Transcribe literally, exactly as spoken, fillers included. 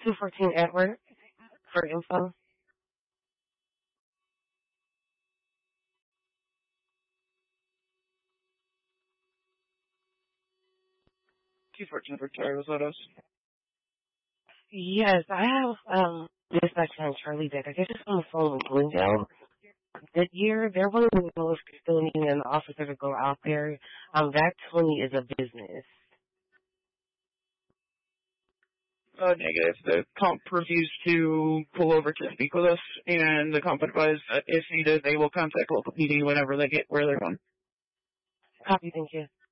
two fourteen Edward for info. two fourteen Victoria, was that us? Yes, I have um dispatch on Charlie Dick. I guess it's on the phone with Glendale. That year, they're wanting to know if they're still needing an officer to go out there. Um, that twenty is a business. Uh, negative. The comp refused to pull over to speak with us, and the comp advised that if needed, they will contact local P D whenever they get where they're going. Copy, thank you.